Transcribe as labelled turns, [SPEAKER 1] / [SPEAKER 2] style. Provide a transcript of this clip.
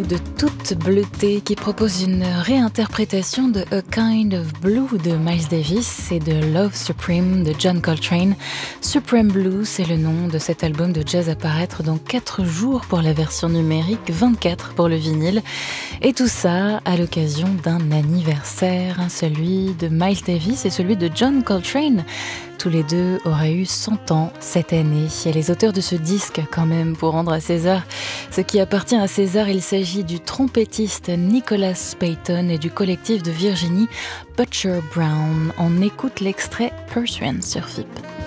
[SPEAKER 1] de toute bleuté qui propose une réinterprétation de A Kind of Blue de Miles Davis et de Love Supreme de John Coltrane. Supreme Blue, c'est le nom de cet album de jazz à paraître dans 4 jours pour la version numérique, 24 pour le vinyle. Et tout ça à l'occasion d'un anniversaire, celui de Miles Davis et celui de John Coltrane. Tous les deux auraient eu 100 ans cette année. Et les auteurs de ce disque, quand même, pour rendre à César ce qui appartient à César, il s'agit du trompettiste Nicholas Payton et du collectif de Virginie Butcher Brown. On écoute l'extrait Pursuance sur FIP.